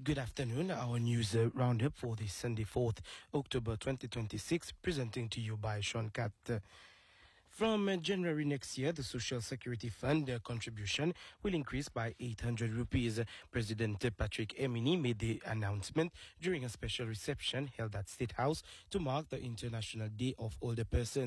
Good afternoon. Our news roundup for this Sunday, 4th October 2026, presenting to you by Sean Cat. From January next year, the Social Security Fund contribution will increase by 800 rupees. President Patrick Emini made the announcement during a special reception held at State House to mark the International Day of Older Persons.